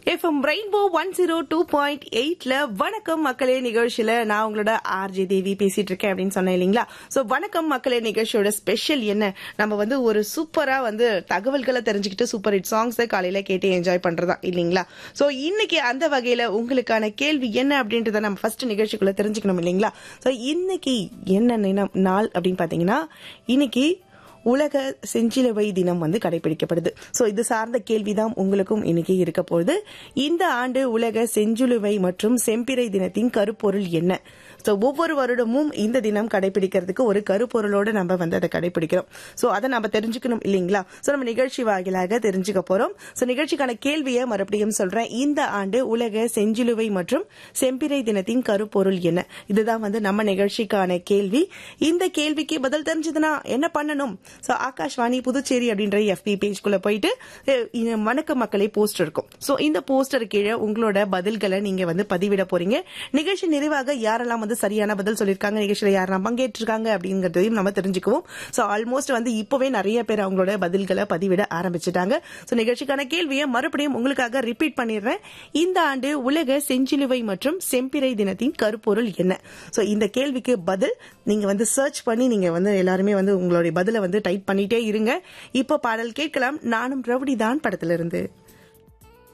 FM rainbow 102.8ல வணக்கம் மக்களே நிகழ்ச்சியில நான் உங்களோட ஆர்ஜே தேவி பேசிட்டு இருக்கேன் அப்படின்னு சொன்னேன் இல்லீங்களா. சோ வணக்கம் மக்களே நிகழ்ச்சியோட ஸ்பெஷல் என்ன, நம்ம ஒரு சூப்பரா தகவல்களை தெரிஞ்சுக்கிட்டு சூப்பர் ஹிட் சாங்ஸ் காலையில கேட்டு என்ஜாய் பண்றதா இல்லீங்களா. சோ இன்னைக்கு அந்த வகையில உங்களுக்கான கேள்வி என்ன அப்படின்றத நம்ம ஃபர்ஸ்ட் நிகழ்ச்சிக்குள்ள தெரிஞ்சுக்கணும் இல்லீங்களா. சோ இன்னைக்கு என்ன நாள் அப்படின்னு பாத்தீங்கன்னா, இன்னைக்கு உலக செஞ்சிலுவை தினம் கடைபிடிக்கப்படுது. சோ இது சார்ந்த கேள்விதான் உங்களுக்கும் இன்னைக்கு இருக்க போகுது. இந்த ஆண்டு உலக செஞ்சிலுவை மற்றும் செம்பிறை தினத்தின் கருப்பொருள் என்ன? சோ ஒவ்வொரு வருடமும் இந்த தினம் கடைபிடிக்கிறதுக்கு ஒரு கருப்பொருளோட நம்ம அதை கடைபிடிக்கிறோம். சோ அதை நம்ம தெரிஞ்சுக்கணும் இல்லீங்களா. சோ நம்ம நிகழ்ச்சி வாயிலாக தெரிஞ்சுக்க போறோம். சோ நிகழ்ச்சிக்கான கேள்வியை மறுபடியும் சொல்றேன். இந்த ஆண்டு உலக செஞ்சிலுவை மற்றும் செம்பிறை தினத்தின் கருப்பொருள் என்ன? இதுதான் நம்ம நிகழ்ச்சிக்கான கேள்வி. இந்த கேள்விக்கு பதில் தெரிஞ்சதுன்னா என்ன பண்ணணும்? சோ ஆகாஷ்வாணி புதுச்சேரி அப்படின்ற FB பேஜ்குள்ள போயிட்டு வணக்க மக்களை போஸ்டர் இருக்கும். சோ இந்த போஸ்டர் கீழே உங்களோட பதில்களை நீங்க பதிவிட போறீங்க. நிகழ்ச்சி நிறைவாக யாரெல்லாம் சரியான பதில் சொல்லிருக்காங்க, நிகழ்ச்சியில யாரெல்லாம் பங்கேற்றிருக்காங்க அப்படிங்கறதையும் நம்ம தெரிஞ்சுக்குவோம். சோ ஆல்மோஸ்ட் இப்பவே நிறைய பேர் அவங்களோட பதில்களை பதிவிட ஆரம்பிச்சுட்டாங்க. சோ நிகழ்ச்சிக்கான கேள்வியை மறுபடியும் உங்களுக்காக ரிப்பீட் பண்ணிடுறேன். இந்த ஆண்டு உலக செஞ்சிலுவை மற்றும் செம்பிறை தினத்தின் கருப்பொருள் என்ன? சோ இந்த கேள்விக்கு பதில் நீங்க சர்ச் பண்ணி நீங்க எல்லாருமே உங்களுடைய பதில டைப் பண்ணிட்டே இருங்க. இப்போ பாடல் கேட்கலாம். நானும் ரவுடிதான் படத்திலிருந்து.